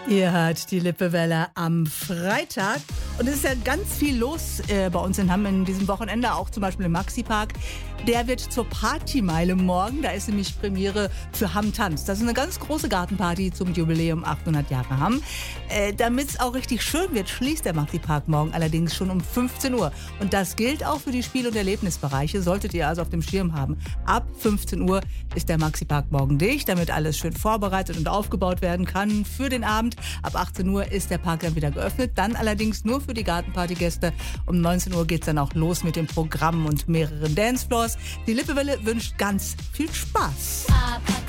Ihr hört die Lippewelle am Freitag und es ist ja ganz viel los bei uns in Hamm in diesem Wochenende, auch zum Beispiel im Maxi-Park. Der wird zur Partymeile morgen, da ist nämlich Premiere für Hamm Tanz. Das ist eine ganz große Gartenparty zum Jubiläum 800 Jahre Hamm. Damit es auch richtig schön wird, schließt der Maxi-Park morgen allerdings schon um 15 Uhr. Und das gilt auch für die Spiel- und Erlebnisbereiche, solltet ihr also auf dem Schirm haben. Ab 15 Uhr ist der Maxi-Park morgen dicht, damit alles schön vorbereitet und aufgebaut werden kann für den Abend. Ab 18 Uhr ist der Park dann wieder geöffnet, dann allerdings nur für die Gartenpartygäste. Um 19 Uhr geht es dann auch los mit dem Programm und mehreren Dancefloors. Die Lippewelle wünscht ganz viel Spaß.